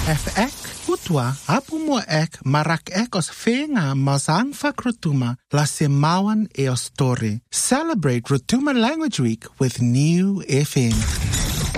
ek, utua, apu mo ek, marak ek os whenga mazang whak Rotuma, la semawan e os tori. Celebrate Rotuma Language Week with New FM.